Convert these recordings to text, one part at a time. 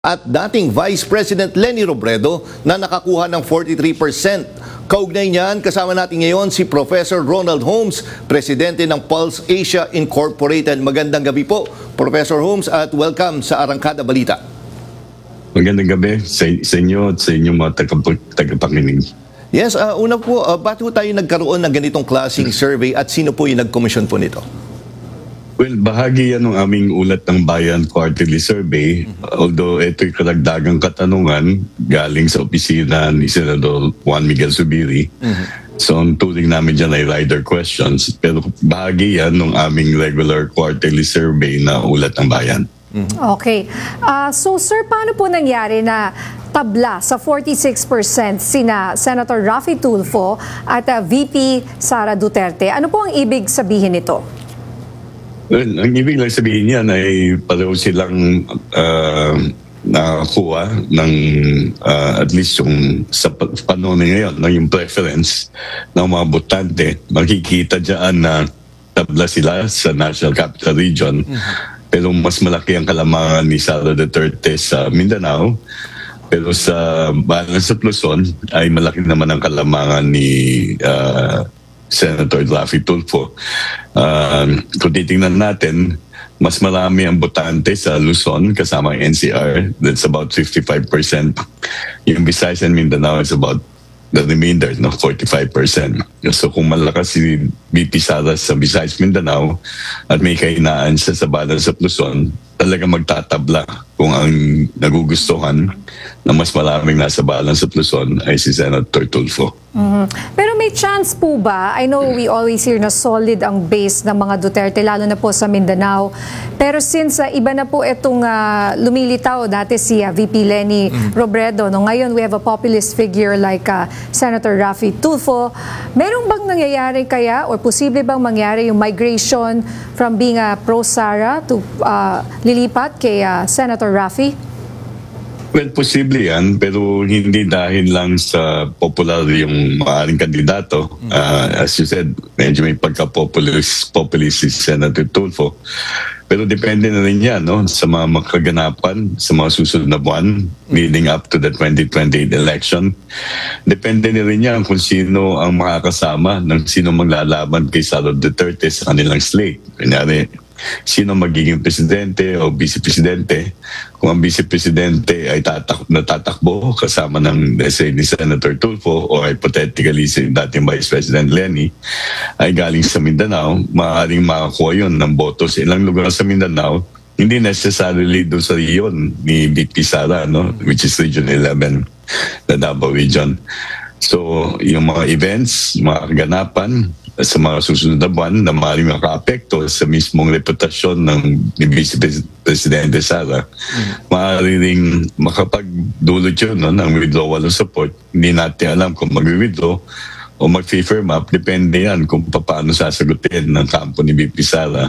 at dating Vice President Leni Robredo na nakakuha ng 43%. Kaugnay niyan, kasama natin ngayon si Professor Ronald Holmes, Presidente ng Pulse Asia Incorporated. Magandang gabi po, Professor Holmes, at welcome sa Arangkada Balita. Magandang gabi sa inyo at sa inyong mga tagapakinig. Yes, una po, ba't po tayo nagkaroon ng ganitong klaseng survey at sino po yung nag-commission po nito? Well, bahagi yan ng aming Ulat ng Bayan Quarterly Survey. Although ito'y karagdagang katanungan galing sa opisina ni Senador Juan Miguel Zubiri. So ang turing namin dyan ay rider questions. Pero bahagi yan ng aming regular quarterly survey na Ulat ng Bayan. Okay. So sir, paano po nangyari na tabla sa 46% sina Senator Raffy Tulfo at VP Sara Duterte? Ano po ang ibig sabihin nito? Well, ang ibig lang sabihin niyan ay pareho silang nakakuha ng at least yung sa panahon ngayon, yung preference ng mga botante. Makikita dyan na tabla sila sa National Capital Region. Pero mas malaki ang kalamangan ni Sara Duterte sa Mindanao. Pero sa Balance of Luzon ay malaki naman ang kalamangan ni Senator Raffy Tulfo. Kung titingnan natin, mas marami ang botante sa Luzon kasama ang NCR. That's about 55%. Yung Visayas and Mindanao is about the remainder, 45%. So kung malakas si VP Sara sa Visayas Mindanao at may kahinaan siya sa Balance of Luzon, talaga magtatabla kung ang nagugustuhan na mas maraming nasa Balance of Luzon ay si Senator Tulfo. Pero may chance po ba? I know we always hear na solid ang base ng mga Duterte, lalo na po sa Mindanao. Pero since iba na po itong lumilitaw, dati si VP Leni Robredo, no, ngayon we have a populist figure like Senator Raffy Tulfo. Merong bang nangyayari kaya or posible bang mangyari yung migration from being pro-Sara to lilipat kay Senator Raffy? Well, posible yan, pero hindi dahil lang sa popular yung maaaring kandidato. As you said, medyo may pagka-populist si Senator Tulfo. Pero depende na rin yan sa mga makaganapan sa mga susunod na buwan leading up to the 2028 election. Depende na rin yan kung sino ang makakasama ng sino maglalaban kay Sara Duterte sa kanilang slate. Kunyari, sino magiging presidente o vice-presidente. Kung ang vice-presidente ay natatakbo kasama ng ni Senator Tulfo o hypothetically si dating Vice President Leni ay galing sa Mindanao, maaaring makakuha yun ng boto sa ilang lugar sa Mindanao, hindi necessarily doon sa region ni VP Sara, which is Region 11, the Davao region. So, yung mga events, mga kaganapan sa mga susunod na buwan na maaaring makaapekto sa mismong reputasyon ng Vice Presidente Sara, maaaring makapagdulot yun ng withdrawal of support. Hindi natin alam kung mag-withdraw o mag-firm up. Depende yan kung paano sasagutin ng kampo ni VP Sara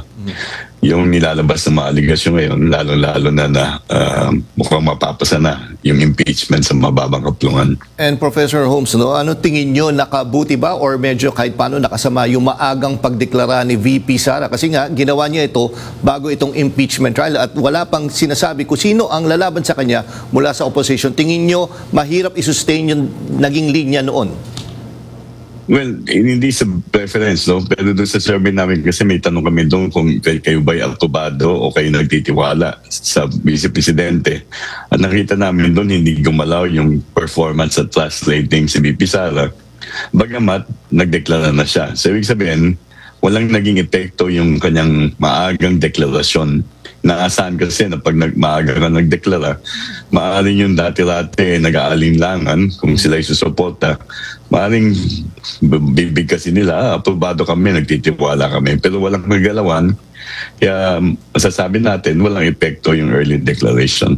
yung nilalabas na mga aligasyon ngayon, lalo-lalo na mukhang mapapasa na yung impeachment sa mababang kaplungan. And Professor Holmes, ano tingin nyo, nakabuti ba or medyo kahit paano nakasama yung maagang pagdeklara ni VP Sara? Kasi nga, ginawa niya ito bago itong impeachment trial at wala pang sinasabi kung sino ang lalaban sa kanya mula sa opposition. Tingin nyo, mahirap i-sustain yung naging linya noon? Well, hindi sa preference, pero doon sa survey namin kasi may tanong kami doon kung kayo ba'y aktubado o kayo nagtitiwala sa vice-presidente. At nakita namin doon hindi gumalaw yung performance at trust rating si VP Sara. Bagamat, nagdeklara na siya. So, ibig sabihin, walang naging epekto yung kanyang maagang deklarasyon. Naasahan kasi na pag maaga ka nagdeklara, maaaring yung dati-dati nag-aalinlangan kung sila isusuporta. Maaaring bibig kasi nila, aprobado kami, nagtitiwala kami. Pero walang nagalawan, kaya masasabi natin walang epekto yung early declaration.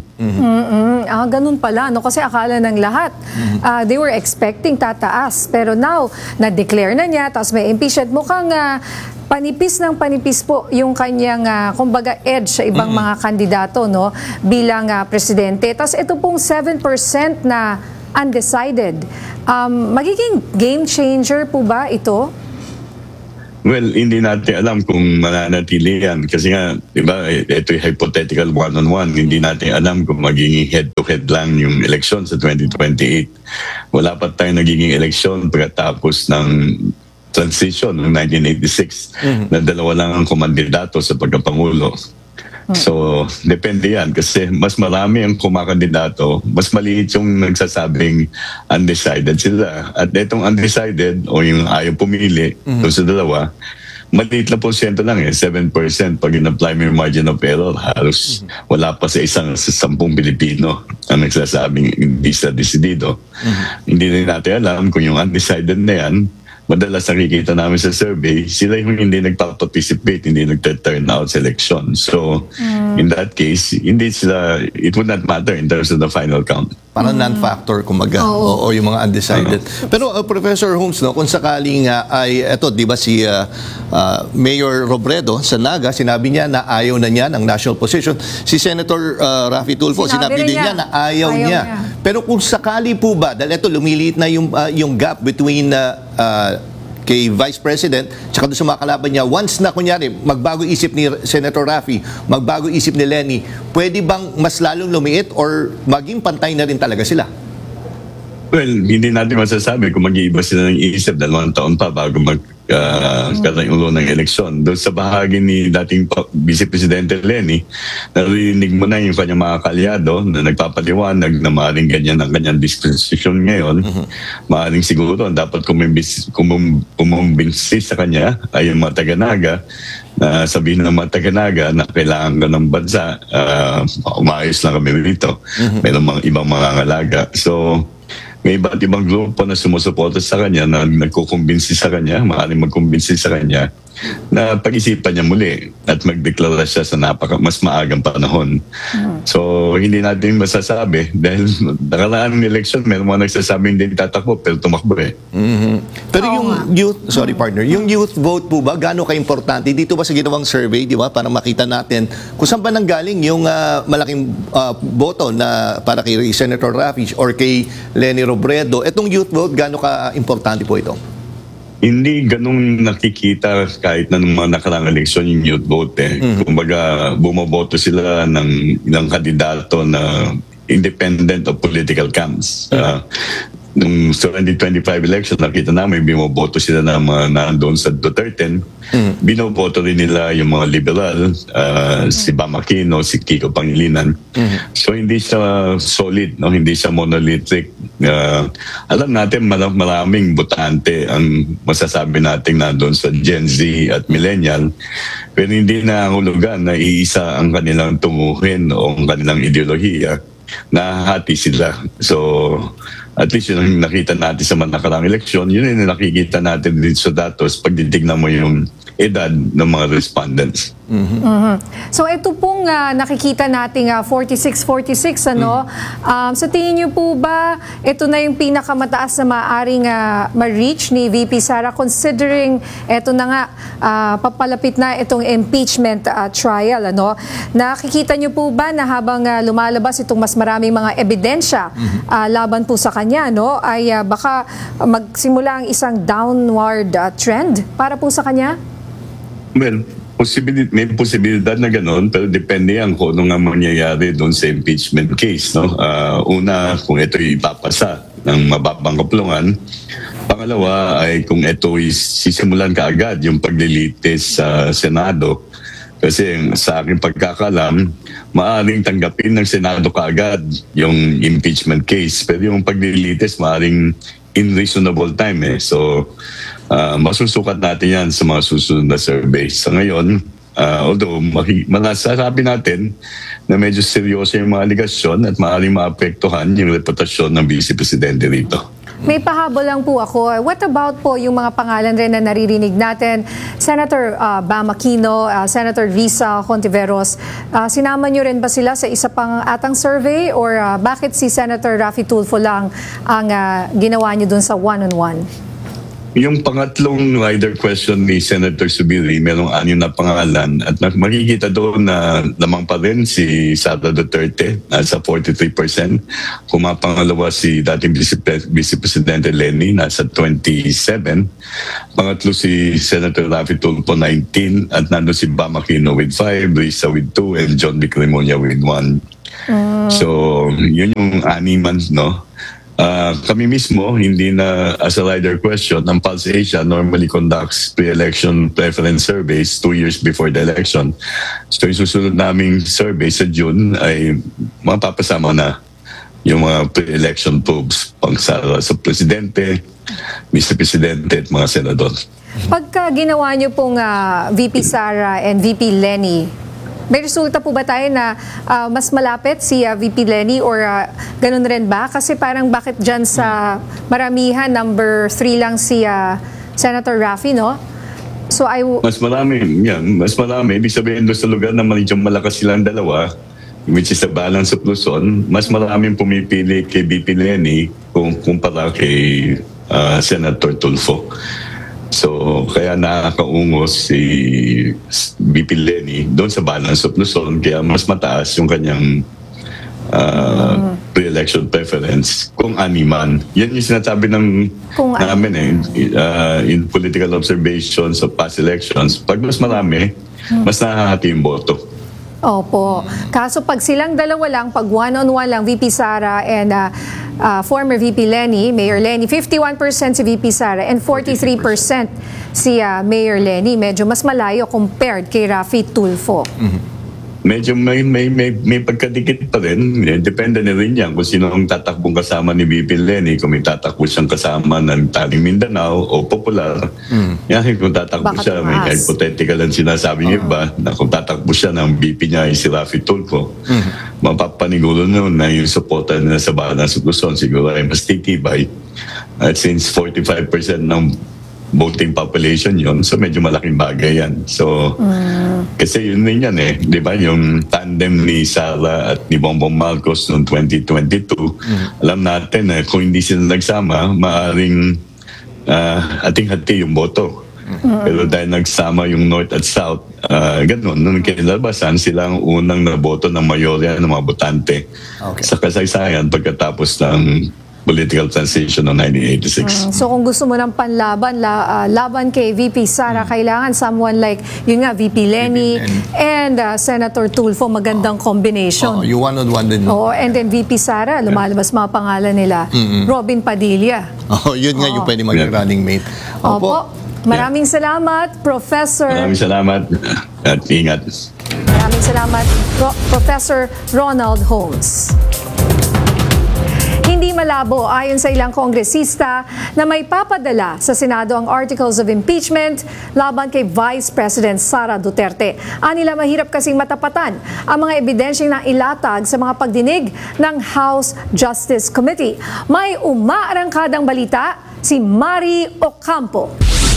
Ganun pala, kasi akala ng lahat, they were expecting tataas. Pero now, na-declare na niya, tapos may impeachment. Mukhang panipis ng panipis po yung kanyang, kumbaga, edge sa ibang mga kandidato bilang presidente. Tapos ito pong 7% na undecided. Magiging game changer po ba ito? Well, hindi natin alam kung mananatili yan. Kasi nga, di ba, ito yung hypothetical one-on-one. Hindi natin alam kung magiging head-to-head lang yung eleksyon sa 2028. Wala pa tayong nagiging eleksyon pagkatapos ng transition ng 1986 na dalawa lang ang kumandidato sa pagkapangulo. So, depende yan kasi mas marami ang kumakandidato, mas maliit yung nagsasabing undecided sila. At itong undecided o yung ayaw pumili doon sa dalawa, maliit na porsyento lang 7%. Pag in-apply mo yung margin of error, halos wala pa sa 10 Pilipino ang nagsasabing hindi sa desidido. Hindi rin natin alam kung yung undecided na yan, madalas nakikita namin sa survey, sila yung hindi nagpa-participate, hindi nagta-turn out sa election. So, in that case, hindi sila, it would not matter in terms of the final count. Parang non-factor, kumbaga, o yung mga undecided. Pero, Professor Holmes, no, kung sakaling ay, eto, di ba si Mayor Robredo sa Naga, sinabi niya na ayaw na niya ng national position. Si Senator Raffy Tulfo, sinabi din niya na ayaw niya. Pero kung sakali po ba, dahil ito, lumiliit na yung gap between kay Vice President tsaka doon sa mga kalaban niya, once na kunyari magbago isip ni Senator Raffy, magbago isip ni Lenny, pwede bang mas lalong lumiit or maging pantay na rin talaga sila? Well, hindi natin masasabi kung mag-iiba sila ng isip 2 taon pa bago magkatayulo ng eleksyon. Doon sa bahagi ni dating Vice Presidente Lenny, narinig mo na yung kanyang mga kalyado na nagpapaliwanag na maaaring ganyan ang kanyang disposition ngayon. Maaaring siguro dapat kumumbinsi sa kanya ay yung mga taga-Naga na sabihin ng mga taga-Naga na kailangan ka ng bansa, umayos lang kami rito. Mayroong mga ibang mga ngalaga. So, may iba't ibang grupo na sumusuporta sa kanya na nagkukumbinsi sa kanya, maaaring magkumbinsi sa kanya na pag-isipan niya muli at magdeklara siya sa mas maagang panahon. So, hindi natin masasabi dahil nakaraan ng election, meron mga nagsasabing hindi tatakbo pero tumakbo eh. Pero yung youth, sorry partner, yung youth vote po ba, gaano ka-importante? Dito ba sa ginawang survey, di ba, para makita natin kung saan ba nanggaling yung malaking boto na para kay Senator Raffy or kay Lenny Robredo. Etong youth vote, gaano ka-importante po ito? Hindi ganun nakikita kahit na nung mga nakarang eleksyon yung youth vote eh. Kumbaga, bumoboto sila ng kandidato na independent of political camps. Nung 2025 election, nakita namin, binoboto sila ng mga nandoon sa Duterte. Binoboto rin nila yung mga liberal, si Bam Aquino, si Kiko Pangilinan. So hindi siya solid, no? Hindi siya monolithic. Alam natin maraming botante ang masasabi natin nandoon sa Gen Z at Millennial, pero hindi na hulugan na iisa ang kanilang tunguhin o ang kanilang ideolohiya. Nahati sila. So, at least yun ang nakita natin sa nakarang eleksyon, yun yung nakikita natin dito sa datos pag titignan mo yung edad ng mga respondents. So ito pong nakikita nating 46-46, ano? Sa tingin niyo po ba, ito na yung pinakamataas na maaaring ma-reach ni VP Sara considering ito na nga, papalapit na itong impeachment trial, ano? Nakikita niyo po ba na habang lumalabas itong mas maraming mga ebidensya laban po sa kanya, no? Ay baka magsimula ang isang downward trend para po sa kanya? Well, may posibilidad na gano'n, pero depende yan kung ano nga mangyayari doon sa impeachment case. No? Una, kung ito ipapasa ng mababang kapulungan. Pangalawa ay kung ito sisimulan kaagad yung paglilitis sa Senado. Kasi sa aking pagkakalam, maaaring tanggapin ng Senado kaagad yung impeachment case. Pero yung paglilitis, maaaring in reasonable time eh. So, masusukat natin yan sa mga susunod na surveys. Sa ngayon, although masasabi natin na medyo seryoso yung mga aligasyon at maaaring maapektuhan yung reputasyon ng Vice Presidente rito. May pahabol lang po ako. What about po yung mga pangalan rin na naririnig natin? Senator Bam Aquino, Senator Risa Hontiveros, sinama nyo rin ba sila sa isa pang atang survey or bakit si Senator Raffy Tulfo lang ang ginawa nyo dun sa one-on-one? Yung pangatlong rider question ni Senator Subiri, merong 6 na pangalan at makikita doon na lamang pa rin si Sara Duterte nasa 43%. Pumapangalawa si dating Vice Presidente Leni nasa 27%. Pangatlo si Senator Raffy Tulfo 19% at nandun si Bam Aquino with 5%, Risa with 2% and John Vic Remulla with 1%. So, yun yung 6 no? Kami mismo, hindi na as a rider question, ang Pulse Asia normally conducts pre-election preference surveys 2 years before the election. So yung susunod naming survey sa June ay mapapasama na yung mga pre-election probes pang sa Presidente, Mr. Presidente at mga senador. Pagka ginawa niyo pong VP Sara and VP Leni, may resulta po ba tayo na mas malapit si VP Leni or ganun rin ba? Kasi parang bakit dyan sa maramihan, number 3 lang si Senator Raffy, no? So mas marami. Ibig sabihin doon sa lugar na medyo malakas silang dalawa, which is the balance of Luzon, mas maraming pumipili kay VP Leni kumpara kay Senator Tulfo. So, kaya nakakaungos si VP Leni doon sa balance of Luzon, kaya mas mataas yung kanyang pre-election preference kung animan. Yan yung sinasabi namin in political observations of past elections. Pag mas marami, mas nakakati yung boto. Opo. Kaso pag silang dalawa lang, pag one-on-one lang, VP Sara and former VP Leni, Mayor Leni, 51% si VP Sara and 43% si Mayor Leni. Medyo mas malayo compared kay Raffy Tulfo. Medyo may pagkadikit pa rin. Depende na rin yan kung sino ang tatakbong kasama ni VP Leni, kung may tatakbo siyang kasama ng Taling Mindanao o Popular. Yan, kung tatakbo siya, may hypothetical ang sinasabi ng iba na kung tatakbo siya ng VP niya ay si Raffy Tulfo, mapapanigulo noon na yung supporter na sa Balance of Luzon siguro ay mas titibay. At since 45% ng voting population yon, so medyo malaking bagay yan. So, kasi yun din yan di ba? Yung tandem ni Sara at ni Bongbong Marcos noong 2022, alam natin kung hindi sila nagsama, maaring ating-hati yung boto. Pero dahil nagsama yung North at South, ganun, nung kinalabasan, sila ang unang naboto ng mayorya ng mga botante sa kasaysayan pagkatapos ng political transition noong 1986. So kung gusto mo ng panlaban, laban kay VP Sara, kailangan someone like, yun nga, VP Leni and Senator Tulfo, magandang combination. Yung one-on-one din. And then VP Sara, lumalabas mga pangalan nila. Robin Padilla. Yun nga yung pwede maging running mate. Opo. Maraming salamat, Professor. Maraming salamat at ingat. Maraming salamat, Professor Ronald Holmes. Hindi malabo ayon sa ilang kongresista na may papadala sa Senado ang articles of impeachment laban kay Vice President Sara Duterte. Anila mahirap kasing matapatan ang mga ebidensyeng na ilatag sa mga pagdinig ng House Justice Committee. May umaarangkadang balita si Mari Ocampo.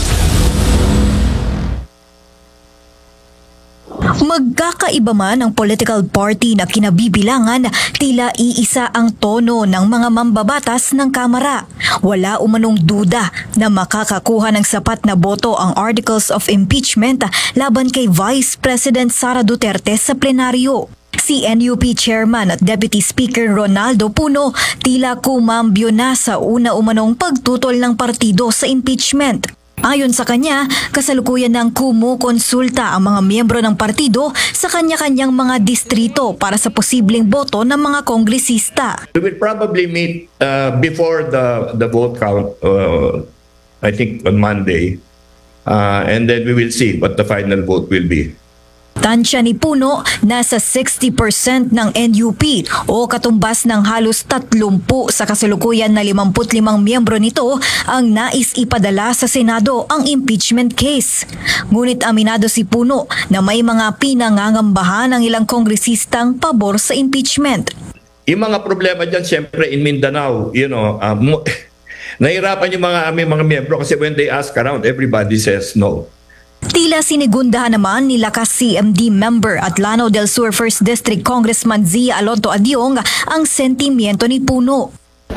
Magkakaiba man ang political party na kinabibilangan, tila iisa ang tono ng mga mambabatas ng Kamara. Wala umanong duda na makakakuha ng sapat na boto ang articles of impeachment laban kay Vice President Sara Duterte sa plenaryo. Si NUP Chairman at Deputy Speaker Ronaldo Puno tila kumambyo na sa una umanong pagtutol ng partido sa impeachment. Ayon sa kanya, kasalukuyan ng kumukonsulta ang mga miyembro ng partido sa kanya-kanyang mga distrito para sa posibleng boto ng mga kongresista. We will probably meet before the vote count, I think on Monday, and then we will see what the final vote will be. Tansya ni Puno, nasa 60% ng NUP o katumbas ng halos 30 sa kasalukuyan na 55 miyembro nito ang nais ipadala sa Senado ang impeachment case. Ngunit aminado si Puno na may mga pinangangambahan ng ilang kongresistang pabor sa impeachment. Yung mga problema dyan, siyempre in Mindanao, nahirapan yung mga miyembro kasi when they ask around, everybody says no. Tila sinigundahan naman ni Lakas CMD member at Lanao del Sur 1st District Congressman Zia Alonto Adiong ang sentimiento ni Puno.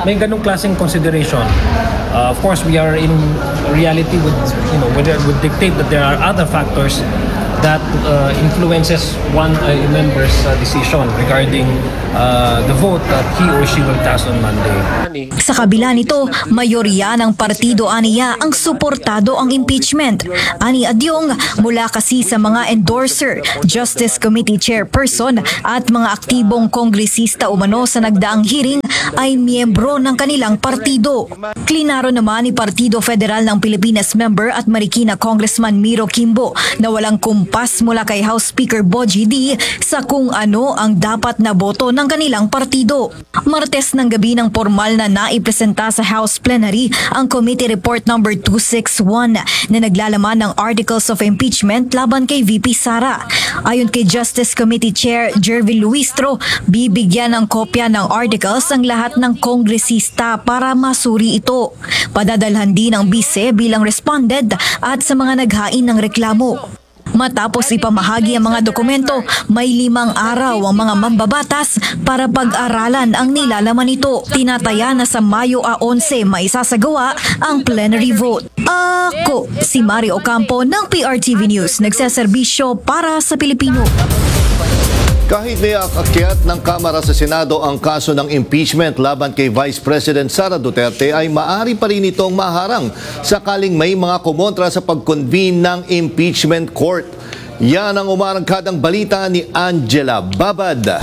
may ganung klaseng consideration. Of course, we are in reality would dictate that there are other factors that influences one member's decision regarding the vote that he or she will cast on Monday. Sa kabila nito, mayorya ng partido aniya ang suportado ang impeachment. Ani Adyong, mula kasi sa mga endorser, Justice Committee Chairperson at mga aktibong kongresista umano sa nagdaang hearing ay miyembro ng kanilang partido. Klinaro naman ni Partido Federal ng Pilipinas member at Marikina Congressman Miro Kimbo na walang kumpas mula kay House Speaker Bogie D sa kung ano ang dapat na boto ng kanilang partido. Martes ng gabi ng formal na naipresenta sa House Plenary ang Committee Report number 261 na naglalaman ng Articles of Impeachment laban kay VP Sara. Ayon kay Justice Committee Chair Jervin Luistro, bibigyan ng kopya ng articles ang lahat ng kongresista para masuri ito. Padadalhan din ng bise bilang responded at sa mga naghain ng reklamo. Matapos ipamahagi ang mga dokumento, may 5 araw ang mga mambabatas para pag-aralan ang nilalaman nito. Tinataya na sa Mayo 11 maisasagawa ang plenary vote. Ako, si Mario Ocampo ng PRTV News, nagseserbisyo para sa Pilipino. Kahit may aakyat ng Kamara sa Senado ang kaso ng impeachment laban kay Vice President Sara Duterte, ay maaari pa rin itong maharang sakaling may mga kumontra sa pag-convene ng impeachment court. Yan ang umarangkadang balita ni Angela Babad.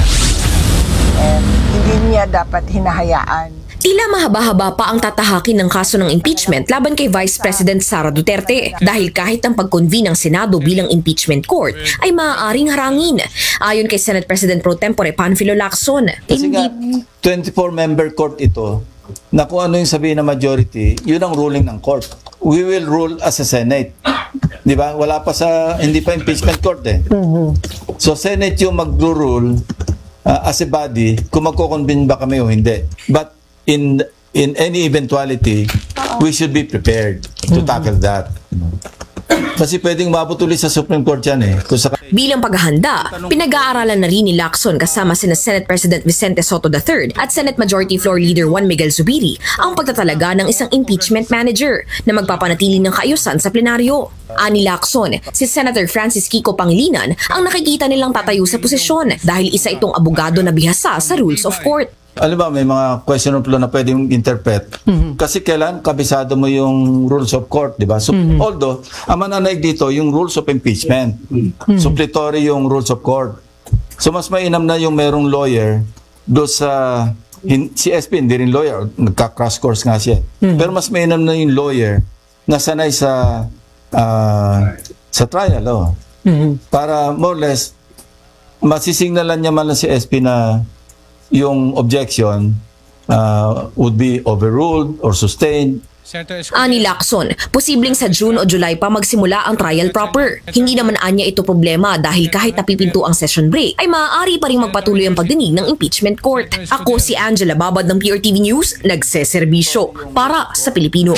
Hindi niya dapat hinahayaan. Tila mahaba-haba pa ang tatahakin ng kaso ng impeachment laban kay Vice President Sara Duterte dahil kahit ang pag-convene ng Senado bilang impeachment court ay maaaring harangin. Ayon kay Senate President Pro Tempore Panfilo Lacson. Kasi nga, 24-member court ito, na kung ano yung sabihin ng majority, yun ang ruling ng court. We will rule as a Senate. Di ba? Wala pa hindi pa impeachment court eh. So Senate yung mag-rule as a body kung magko-convene ba kami o hindi. But in any eventuality, we should be prepared to tackle that. Kasi pwedeng mabutuli sa Supreme Court yan eh. Bilang paghahanda, pinag-aaralan na rin ni Lacson kasama sina Senate President Vicente Soto III at Senate Majority Floor Leader Juan Miguel Zubiri ang pagtatalaga ng isang impeachment manager na magpapanatili ng kaayusan sa plenaryo. Ani Lacson, si Senator Francis Kiko Pangilinan ang nakikita nilang tatayo sa posisyon dahil isa itong abogado na bihasa sa rules of court. Alam ba, may mga question of law na pwedeng interpret. Kasi kailan kabisado mo yung rules of court, di ba? So, although, ang mananaig dito, yung rules of impeachment. Suppletory yung rules of court. So, mas mainam na yung merong lawyer do sa... si SP, hindi rin lawyer. Nagka-crash course nga siya. Pero mas mainam na yung lawyer na sanay sa trial. Oh. Para more or less, masisignalan niya man lang si SP na yung objection would be overruled or sustained. Ani Lacson, posibleng sa June o July pa magsimula ang trial proper. Hindi naman anya ito problema dahil kahit napipinto ang session break, ay maaari pa rin magpatuloy ang pagdinig ng impeachment court. Ako si Angela Babad ng PRTV News, nagseserbisyo para sa Pilipino.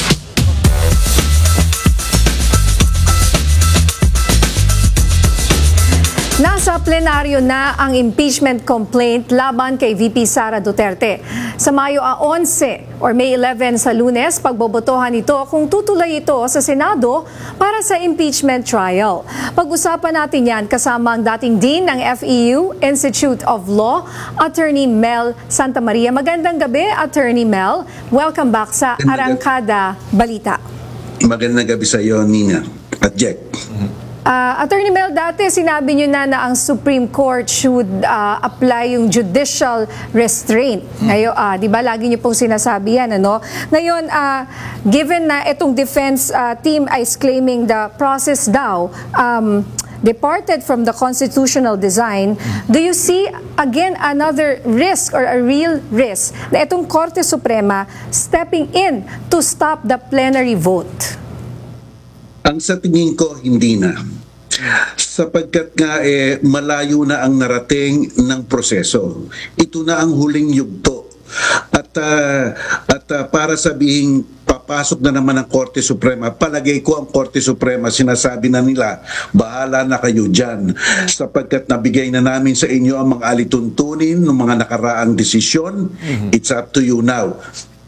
Nasa plenaryo na ang impeachment complaint laban kay VP Sara Duterte. Sa Mayo 11 or May 11 sa Lunes, pagbobotohan ito kung tutuloy ito sa Senado para sa impeachment trial. Pag-usapan natin yan kasama ang dating Dean ng FEU Institute of Law, Attorney Mel Santa Maria. Magandang gabi, Attorney Mel. Welcome back sa Arangkada Balita. Magandang gabi sa iyo, Nina at Jack. Attorney Mel, dati sinabi nyo na ang Supreme Court should apply yung judicial restraint. Ngayon, di ba, lagi nyo pong sinasabi yan, ano? Ngayon, given na itong defense team is claiming the process daw departed from the constitutional design, do you see again another risk or a real risk na itong Korte Suprema stepping in to stop the plenary vote? Ang sa tingin ko, hindi na. Sapagkat nga malayo na ang narating ng proseso. Ito na ang huling yugto. At para sabihin papasok na naman ang Korte Suprema, palagay ko ang Korte Suprema sinasabi na nila, bahala na kayo dyan. Sapagkat nabigay na namin sa inyo ang mga alituntunin ng mga nakaraang desisyon. It's up to you now.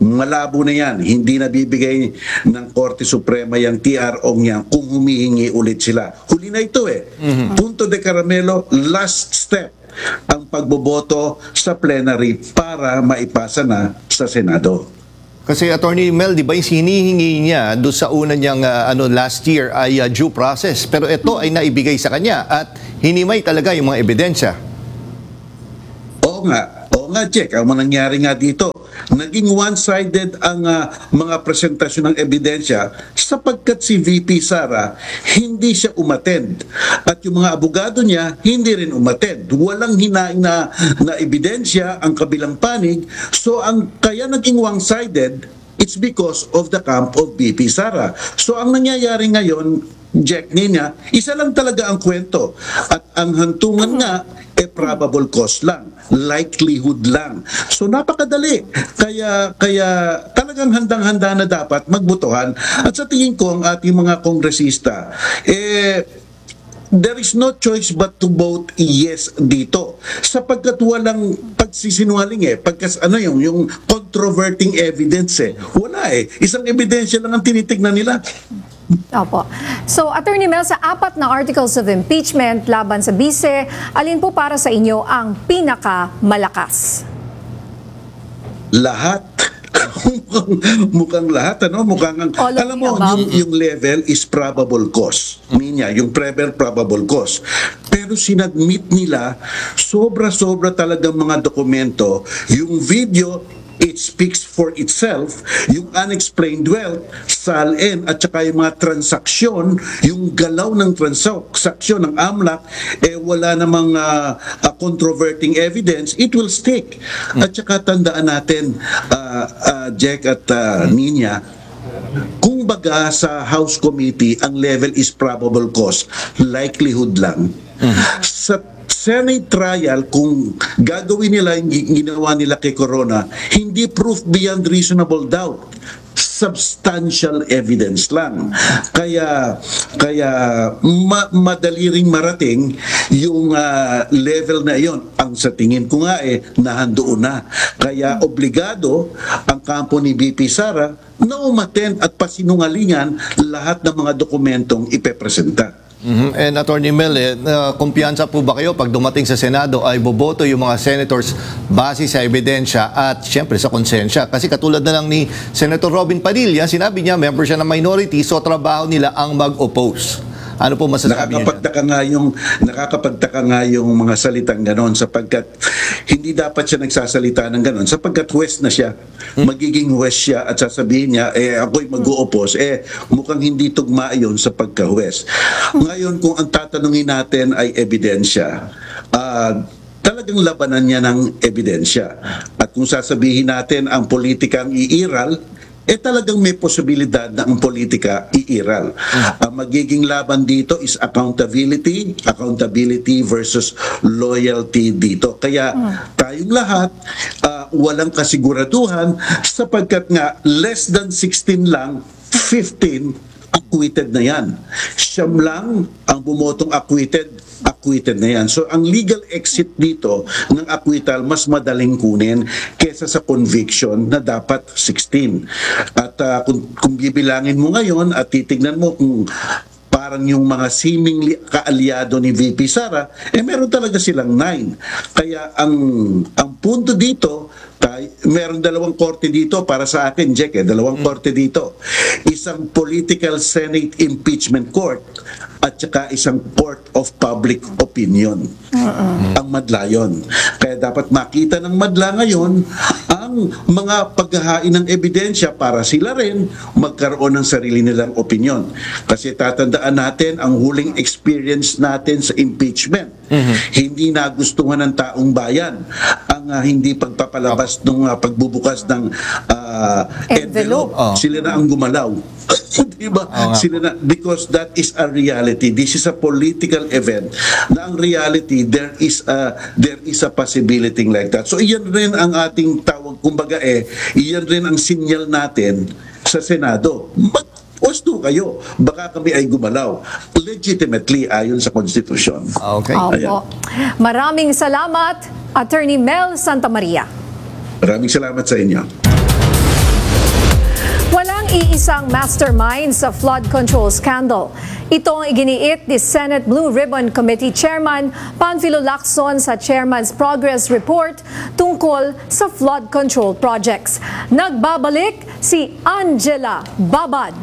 Malabo na yan. Hindi na bibigay ng Korte Suprema yung TRO niya kung humihingi ulit sila. Huli na ito Punto de Caramelo, last step ang pagboboto sa plenary para maipasa na sa Senado. Kasi Attorney Mel, di ba yung hinihingi niya doon sa una niyang last year ay due process. Pero ito ay naibigay sa kanya at hinimay talaga yung mga ebidensya. Oo nga, Jack. Ang nangyari nga dito, naging one-sided ang mga presentasyon ng ebidensya sapagkat si VP Sara hindi siya umattend. At yung mga abogado niya hindi rin umattend. Walang hinaing na ebidensya ang kabilang panig. So kaya naging one-sided, it's because of the camp of VP Sara. So ang nangyayari ngayon, Jack Nina, isa lang talaga ang kwento. At ang hantungan nga, probable cause lang, likelihood lang. So napakadali. Kaya talagang handang-handa na dapat magbotohan. At sa tingin ko ang ating mga kongresista, there is no choice but to vote yes dito. Sapagkat walang pagsisinungaling pagkas yung controverting evidence Wala Isang ebidensya lang ang tinitignan nila. Opo. So, Attorney Mel, sa 4 na articles of impeachment laban sa bise, alin po para sa inyo ang pinakamalakas? Lahat. mukhang lahat, Mukhang, All of alam the mo, above. yung level is probable cause. Minya, yung probable cause. Pero sinadmit nila, sobra-sobra talagang mga dokumento, yung video, it speaks for itself, yung unexplained wealth, SALN, at saka yung mga transaksyon, yung galaw ng transaksyon ng AMLAC, wala namang controverting evidence, it will stick. At saka tandaan natin, Jack at Nina, kung baga sa House Committee, ang level is probable cause, likelihood lang. Sa Senate trial, kung gagawin nila yung ginawa nila kay Corona, hindi proof beyond reasonable doubt. Substantial evidence lang. Kaya madali ring marating yung level na yon. Ang sa tingin ko nga nahandoon na. Kaya obligado ang kampo ni BP Sara na umattend at pasinungalingan lahat ng mga dokumentong ipepresenta. And Attorney Mel, kumpiyansa po ba kayo pag dumating sa Senado ay boboto yung mga senators base sa ebidensya at siyempre sa konsensya? Kasi katulad na lang ni Senator Robin Padilla, sinabi niya member siya ng minority, so trabaho nila ang mag-oppose. Ano po masasabi niya? Nakakapagtaka nga yung mga salitang ganon sapagkat hindi dapat siya nagsasalita ng ganon sapagkat West na siya. Magiging West siya at sasabihin niya, ako'y mag-o-oppose. Mukhang hindi tugma yun sa pagka-West. Ngayon, kung ang tatanungin natin ay ebidensya, talagang labanan niya ng ebidensya. At kung sasabihin natin ang politika ang iiral, talagang may posibilidad na ang politika iiral. Ang magiging laban dito is accountability versus loyalty dito. Kaya tayong lahat walang kasiguraduhan sapagkat nga less than 16 lang, 15 acquitted na yan. Siyam lang ang bumotong acquitted na yan. So ang legal exit dito ng acquittal mas madaling kunin kesa sa conviction na dapat 16. At kung bibilangin mo ngayon at titignan mo kung parang yung mga seemingly kaalyado ni VP Sara, meron talaga silang 9. Kaya ang punto dito, meron dalawang korte dito para sa akin, Jack, dalawang korte dito. Isang political Senate impeachment court at saka isang court of public opinion. Ang madla yun. Kaya dapat makita ng madla ngayon ang mga paghahain ng ebidensya para sila rin magkaroon ng sarili nilang opinion. Kasi tatandaan natin ang huling experience natin sa impeachment. Hindi nagustuhan ng taong bayan ang hindi pagpapalabas ng pagbubukas ng envelope. Sila na ang gumalaw. Diba? Sila na, because that is a reality. This is a political event. Na ang reality, there is a possibility like that. So iyan rin ang ating tawag, kumbaga iyan rin ang sinyal natin sa Senado. Osto kayo, baka kami ay gumalaw. Legitimately, ayon sa Constitution. Okay. Opo. Maraming salamat, Attorney Mel Santamaria. Maraming salamat sa inyo. iisang mastermind sa flood control scandal. Ito ang iginiit ni Senate Blue Ribbon Committee Chairman Panfilo Lacson sa Chairman's Progress Report tungkol sa flood control projects. Nagbabalik si Angela Babad.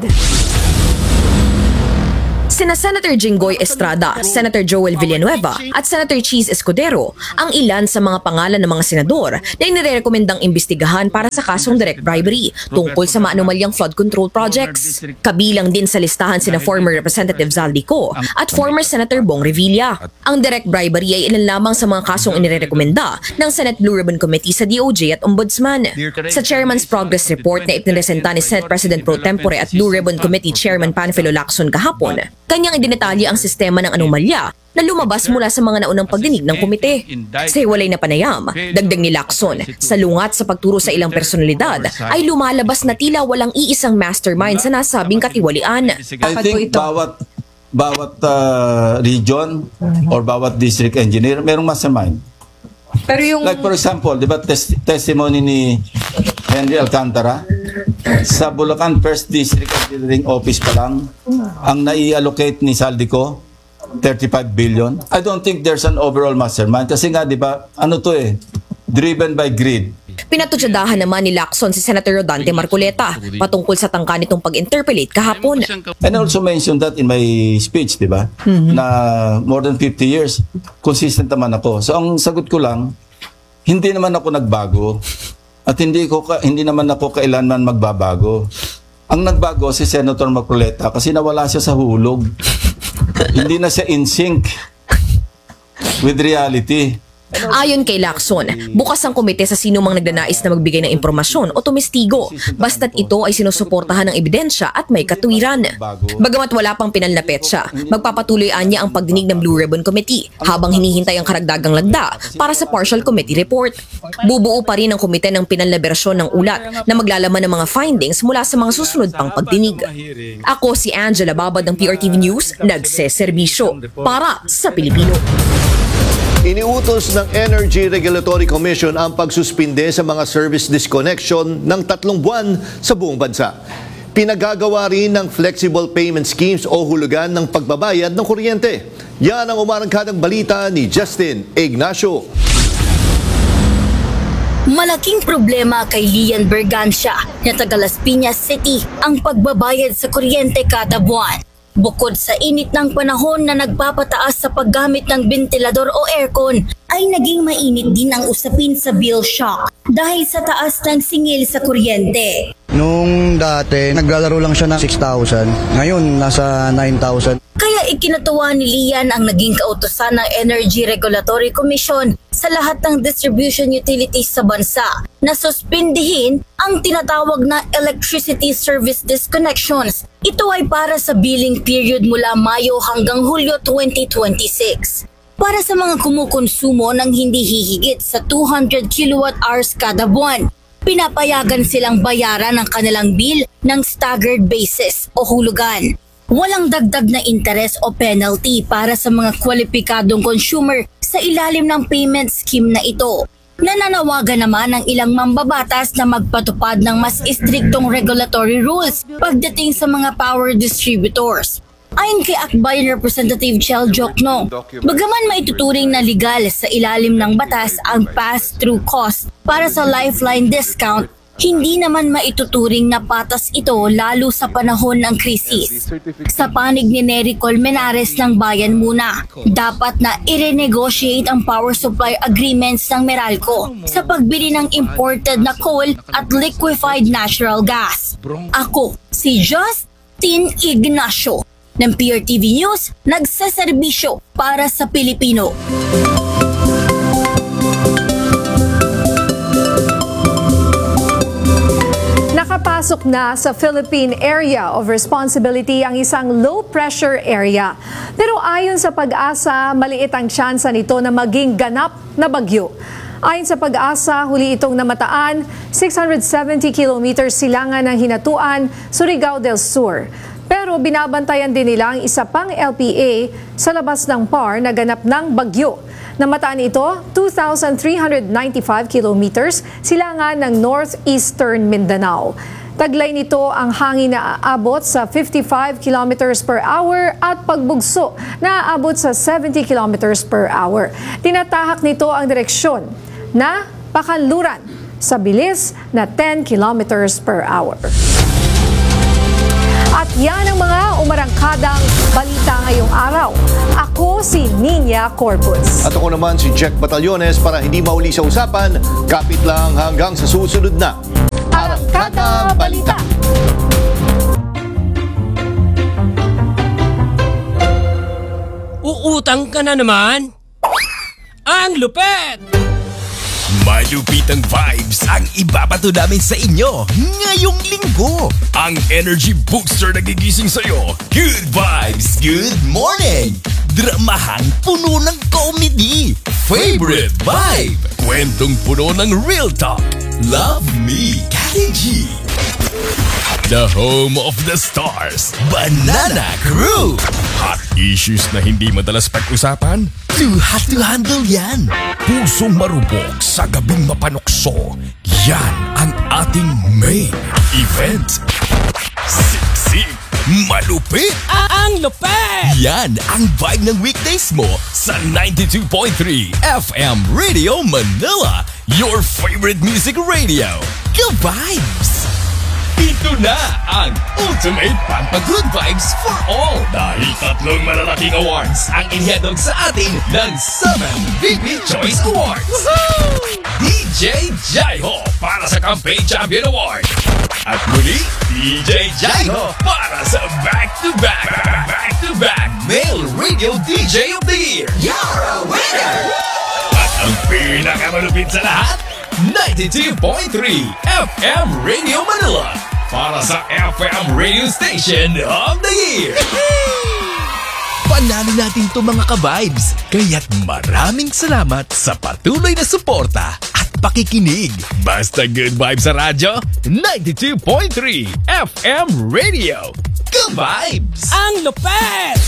Sina Senator Jinggoy Estrada, Senator Joel Villanueva at Senator Cheese Escudero ang ilan sa mga pangalan ng mga senador na inirekomendang imbestigahan para sa kasong direct bribery tungkol sa maanumalyang flood control projects. Kabilang din sa listahan sina former Representative Zaldico at former Senator Bong Revilla. Ang direct bribery ay ilan lamang sa mga kasong inirekomenda ng Senate Blue Ribbon Committee sa DOJ at Ombudsman. Sa Chairman's Progress Report na ipinresenta ni Senate President Pro Tempore at Blue Ribbon Committee Chairman Panfilo Lacson kahapon, kanyang idinetalye ang sistema ng anomalya na lumabas mula sa mga naunang pagdinig ng komite. Sa hiwalay na panayam, dagdag ni Lacson, salungat sa pagturo sa ilang personalidad ay lumalabas na tila walang iisang mastermind sa nasabing katiwalian. I think bawat region or bawat district engineer merong mastermind. Pero yung Like for example, di ba testimony ni Henry Alcantara, sa Bulacan First District Engineering Office pa lang, ang nai-allocate ni Saldico, 35 billion. I don't think there's an overall mastermind. Kasi nga, di ba, ano to driven by greed. Pinatutsadahan naman ni Lacson si Senator Rodante Marcoleta patungkol sa tangka nitong pag-interpellate kahapon. And I also mentioned that in my speech, di ba? Na more than 50 years, consistent naman ako. So ang sagot ko lang, hindi naman ako nagbago. At hindi naman ako kailanman magbabago. Ang nagbago si Senator Marcoleta kasi nawala siya sa hulog. Hindi na siya in sync with reality. Ayon kay Lacson, bukas ang komite sa sino mang nagnanais na magbigay ng impormasyon o tumestigo, basta't ito ay sinusuportahan ng ebidensya at may katuwiran. Bagamat wala pang pinal na petsa, magpapatuloy anya ang pagdinig ng Blue Ribbon Committee habang hinihintay ang karagdagang lagda para sa partial committee report. Bubuo pa rin ang komite ng pinal na bersyon ng ulat na maglalaman ng mga findings mula sa mga susunod pang pagdinig. Ako si Angela Babad ng PRTV News, nagseserbisyo para sa Pilipino. Iniutos ng Energy Regulatory Commission ang pagsuspinde sa mga service disconnection ng 3 buwan sa buong bansa. Pinagagawa rin ng flexible payment schemes o hulugan ng pagbabayad ng kuryente. Yan ang umarangkadang balita ni Justin Ignacio. Malaking problema kay Lian Bergancia na taga Las Piñas City ang pagbabayad sa kuryente kada buwan. Bukod sa init ng panahon na nagpapataas sa paggamit ng ventilador o aircon, ay naging mainit din ang usapin sa bill shock dahil sa taas ng singil sa kuryente. Nung dati, naglalaro lang siya ng 6,000. Ngayon, nasa 9,000. Kaya ikinatuwa ni Lian ang naging kautusan ng Energy Regulatory Commission sa lahat ng distribution utilities sa bansa na suspindihin ang tinatawag na electricity service disconnections. Ito ay para sa billing period mula Mayo hanggang Hulyo 2026. Para sa mga kumukonsumo ng hindi hihigit sa 200 kilowatt-hours kada buwan, pinapayagan silang bayaran ang kanilang bill ng staggered basis o hulugan. Walang dagdag na interes o penalty para sa mga kwalipikadong consumer sa ilalim ng payment scheme na ito. Nananawagan naman ang ilang mambabatas na magpatupad ng mas istriktong regulatory rules pagdating sa mga power distributors. Ayon kay Akbayan Representative Chel Jokno, bagaman maituturing na legal sa ilalim ng batas ang pass-through cost para sa lifeline discount, hindi naman maituturing na patas ito lalo sa panahon ng krisis. Sa panig ni Nery Colmenares ng Bayan Muna, dapat na i-renegotiate ang power supply agreements ng Meralco sa pagbili ng imported na coal at liquefied natural gas. Ako, si Justin Ignacio ng PRTV News, nagseserbisyo para sa Pilipino. Nakapasok na sa Philippine Area of Responsibility ang isang low-pressure area. Pero ayon sa Pag-asa, maliit ang tsansa nito na maging ganap na bagyo. Ayon sa Pag-asa, huli itong namataan 670 kilometers silangan ng Hinatuan, Surigao del Sur. Pero binabantayan din nila ang isa pang LPA sa labas ng PAR na ganap ng bagyo. Namataan ito 2,395 kilometers silangan ng northeastern Mindanao. Taglay nito ang hangin na aabot sa 55 kilometers per hour at pagbugso na aabot sa 70 kilometers per hour. Tinatahak nito ang direksyon na pakanluran sa bilis na 10 kilometers per hour. At yan ang mga umarangkadang balita ngayong araw. Ako si Nina Corpus. At ako naman si Jack Batallones. Para hindi mauli sa usapan, kapit lang hanggang sa susunod na Arangkada Balita. Uutang ka na naman? Ang lupet! Malupitang vibes ang ibabato namin sa inyo ngayong linggo. Ang energy booster na gigising sa'yo. Good vibes, good morning! Dramahang puno ng comedy. Favorite vibe. Kwentong puno ng real talk. Love me, Kali G. The home of the stars, Banana Crew. Hot issues na hindi madalas pag-usapan? Too hot to handle yan. Pusong marubok sa gabing mapanokso. Yan ang ating main event. Siksik, malupit. Ang lupit! Yan ang vibe ng weekdays mo sa 92.3 FM Radio Manila. Your favorite music radio. Ka-vibes! Ito na ang Ultimate Pampagood Vibes for All. Dahil 3 malalaking awards ang inihadog sa atin ng 7 VP Choice Awards. Woohoo! DJ Jaiho para sa Campaign Champion Award. At muli, DJ Jaiho para sa back-to-back Male Radio DJ of the Year. You're a winner! At ang pinakamalupit sa lahat, 92.3 FM Radio Manila para sa FM Radio Station of the Year. Panalo natin to mga ka-vibes, kaya't maraming salamat sa patuloy na suporta at pakikinig. Basta good vibes sa radyo, 92.3 FM Radio. Ka-vibes! Ang lupet!